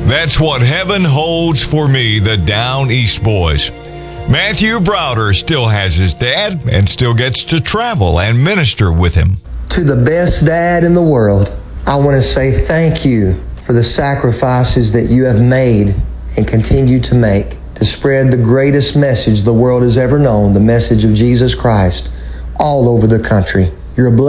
That's what heaven holds for me, the Down East Boys. Matthew Browder still has his dad and still gets to travel and minister with him. To the best dad in the world, I want to say thank you for the sacrifices that you have made and continue to make to spread the greatest message the world has ever known, the message of Jesus Christ, all over the country. You're a blessing.